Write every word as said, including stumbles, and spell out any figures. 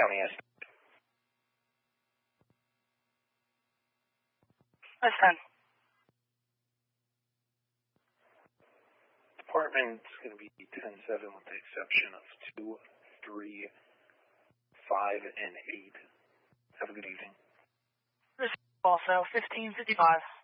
County S. S ten. Department's going to be ten seven with the exception of two, three, five, and eight. Have a good evening. Also, fifteen fifty-five.